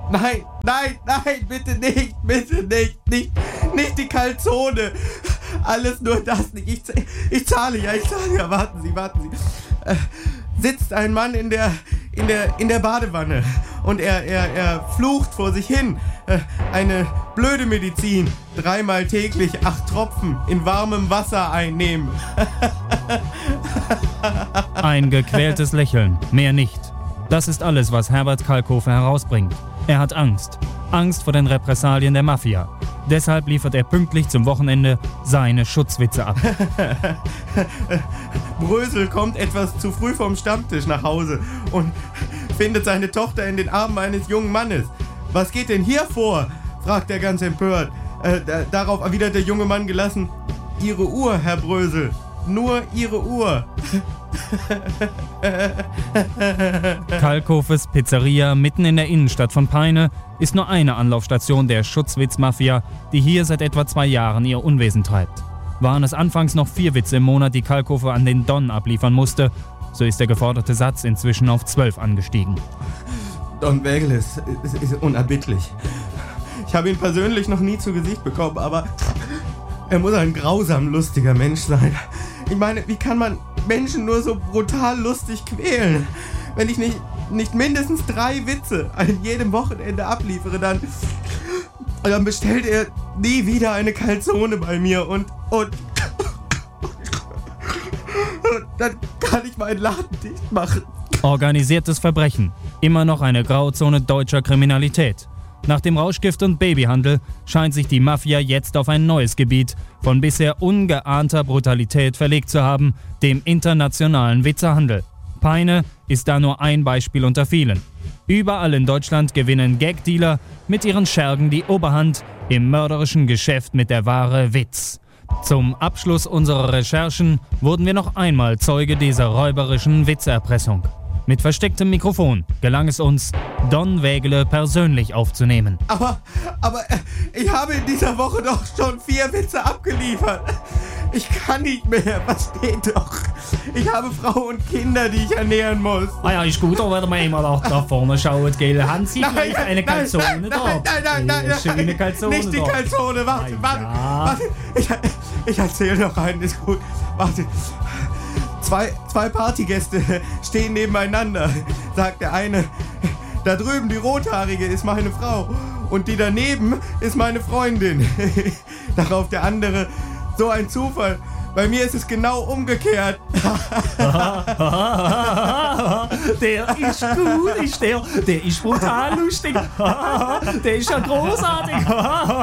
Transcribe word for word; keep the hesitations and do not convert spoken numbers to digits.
Nein, nein, nein, bitte nicht, bitte nicht, nicht, nicht die Calzone. Alles nur das nicht. Ich, ich zahle ja, ich zahle ja. Warten Sie, warten Sie. Äh, sitzt ein Mann in der, in der, in der Badewanne und er, er, er flucht vor sich hin. Äh, eine blöde Medizin. Dreimal täglich acht Tropfen in warmem Wasser einnehmen. Ein gequältes Lächeln, mehr nicht. Das ist alles, was Herbert Kalkofe herausbringt. Er hat Angst. Angst vor den Repressalien der Mafia. Deshalb liefert er pünktlich zum Wochenende seine Schutzwitze ab. Brösel kommt etwas zu früh vom Stammtisch nach Hause und findet seine Tochter in den Armen eines jungen Mannes. Was geht denn hier vor? Fragt er ganz empört. Äh, da, darauf erwidert der junge Mann gelassen: Ihre Uhr, Herr Brösel. Nur Ihre Uhr. Kalkofes Pizzeria mitten in der Innenstadt von Peine ist nur eine Anlaufstation der Schutzwitz-Mafia, die hier seit etwa zwei Jahren ihr Unwesen treibt. Waren es anfangs noch vier Witze im Monat, die Kalkofe an den Don abliefern musste, so ist der geforderte Satz inzwischen auf zwölf angestiegen. Don Wägele ist, ist, ist unerbittlich. Ich habe ihn persönlich noch nie zu Gesicht bekommen, aber er muss ein grausam lustiger Mensch sein. Ich meine, wie kann man Menschen nur so brutal lustig quälen? Wenn ich nicht, nicht mindestens drei Witze an jedem Wochenende abliefere, dann, dann bestellt er nie wieder eine Calzone bei mir und, und, und dann kann ich meinen Laden dicht machen. Organisiertes Verbrechen. Immer noch eine Grauzone deutscher Kriminalität. Nach dem Rauschgift- und Babyhandel scheint sich die Mafia jetzt auf ein neues Gebiet von bisher ungeahnter Brutalität verlegt zu haben, dem internationalen Witzehandel. Peine ist da nur ein Beispiel unter vielen. Überall in Deutschland gewinnen Gagdealer mit ihren Schergen die Oberhand im mörderischen Geschäft mit der Ware Witz. Zum Abschluss unserer Recherchen wurden wir noch einmal Zeuge dieser räuberischen Witzerpressung. Mit verstecktem Mikrofon gelang es uns, Don Wägele persönlich aufzunehmen. Aber, aber ich habe in dieser Woche doch schon vier Witze abgeliefert. Ich kann nicht mehr, versteht doch. Ich habe Frau und Kinder, die ich ernähren muss. Ah ja, ist gut, aber wenn wir einmal nach da vorne schauen, gell? Haben Sie Nein, vielleicht eine nein, Calzone nein, da? nein, nein, nein, nein, Äh, schöne nein, Calzone nicht die da. Calzone, warte, Ah, warte, ja. warte. Ich, ich erzähle noch einen, ist gut. Warte. Zwei, zwei Partygäste stehen nebeneinander, sagt der eine. Da drüben die Rothaarige ist meine Frau und die daneben ist meine Freundin. Darauf der andere: So ein Zufall. Bei mir ist es genau umgekehrt. Der ist gut, ist der. Der ist brutal lustig. Der ist ja großartig.